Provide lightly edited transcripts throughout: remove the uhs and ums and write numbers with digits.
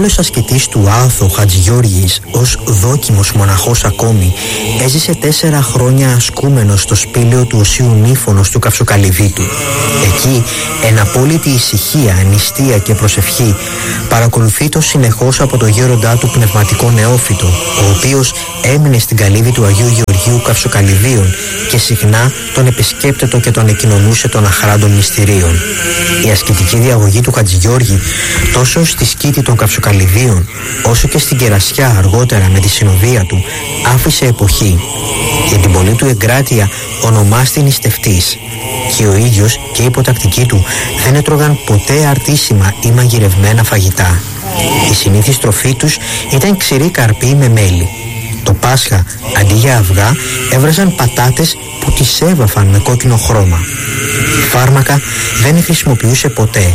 νέος ασκητής του Άθο Χατζηγιώργης, ως δόκιμος μοναχός ακόμη, έζησε 4 χρόνια ασκούμενος στο σπήλαιο του Οσίου Νύφωνος του Καυσοκαλυβίτου. Εκεί, εν απόλυτη ησυχία, νηστεία και προσευχή, παρακολουθείτο συνεχώς από το γέροντά του πνευματικό νεόφυτο, ο οποίος έμεινε στην καλύβη του Αγίου Γεωργίου Καυσοκαλυβίων και συχνά τον επισκέπτετο και τον εκοινωνούσε των αχράντων μυστηρίων. Η ασκητική διαγωγή του Χατζηγιώργη, τόσο στη σκήτη των Καυσοκαλυβίων, όσο και στην Κερασιά αργότερα με τη συνοδεία του, άφησε εποχή. Για την πολλή του εγκράτεια ονομάστη νηστευτής, και ο ίδιος και οι υποτακτικοί του δεν έτρωγαν ποτέ αρτίσιμα ή μαγειρευμένα φαγητά. Η συνήθις τροφή τους ήταν ξηρή καρπή με μέλι. Το Πάσχα, αντί για αυγά, έβραζαν πατάτες που τις έβαφαν με κόκκινο χρώμα. Φάρμακα δεν χρησιμοποιούσε ποτέ.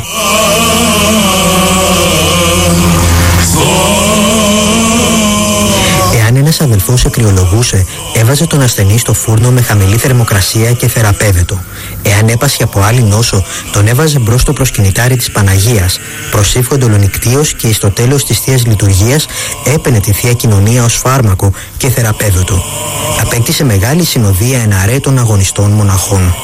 Εάν ένας αδελφός εκρυολογούσε, έβαζε τον ασθενή στο φούρνο με χαμηλή θερμοκρασία και θεραπεύετο. Εάν έπασχε από άλλη νόσο, τον έβαζε μπρος στο προσκυνητάρι της Παναγίας, προσήφχονται ολονικτίως και στο τέλος της Θείας Λειτουργίας έπαινε τη Θεία Κοινωνία ως φάρμακο και θεραπεύετο. Απέκτησε μεγάλη συνοδεία εν αρέτων αγωνιστών μοναχών.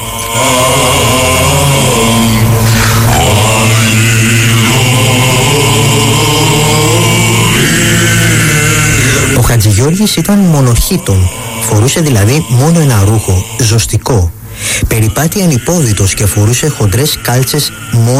Ο Χατζηγιώργης ήταν μονοχήτων, φορούσε δηλαδή μόνο ένα ρούχο, ζωστικό. Περιπάτει ανυπόδητος και φορούσε χοντρές κάλτσες μόνο